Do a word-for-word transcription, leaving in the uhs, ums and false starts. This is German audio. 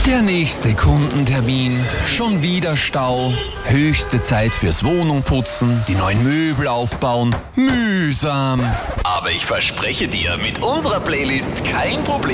Der nächste Kundentermin, schon wieder Stau, höchste Zeit fürs Wohnung putzen, die neuen Möbel aufbauen, mühsam. Aber ich verspreche dir, mit unserer Playlist kein Problem.